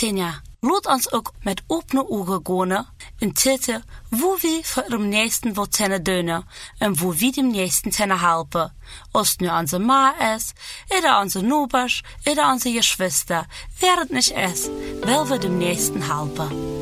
Xenia, laat ons ook met opene ogen gaan en kijken wo we voor dem Nächsten wat kunnen doen en wo we dem Nächsten kunnen helpen. Als het nu onze ma is, oder onze Nobers, oder onze Geschwister, wer het niet is, wel we dem Nächsten helpen.